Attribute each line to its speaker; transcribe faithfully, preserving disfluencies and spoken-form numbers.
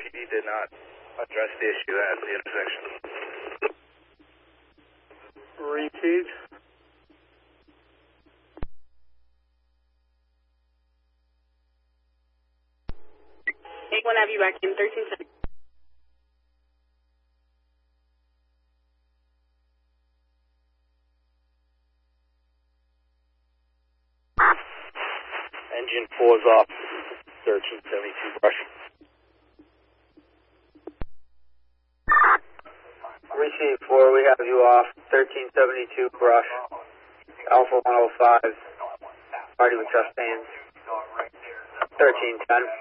Speaker 1: P D did not address the issue at the intersection.
Speaker 2: Repeat.
Speaker 3: Take one, have you back in thirteen seconds.
Speaker 1: Engine four is off, thirteen seventy-two brush.
Speaker 2: Receive four, we have you off, thirteen seventy-two brush, Alpha one oh five, party with trust bands, thirteen ten.